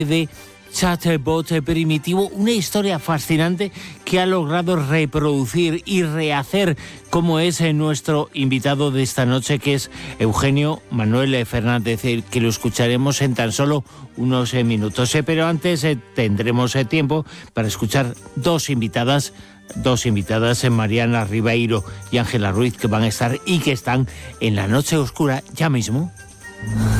de Chatbot Primitivo, una historia fascinante que ha logrado reproducir y rehacer como es nuestro invitado de esta noche, que es Eugenio Manuel Fernández, que lo escucharemos en tan solo unos minutos. Pero antes tendremos tiempo para escuchar dos invitadas, Mariana Ribeiro y Ángela Ruiz, que van a estar y que están en La Noche Oscura ya mismo.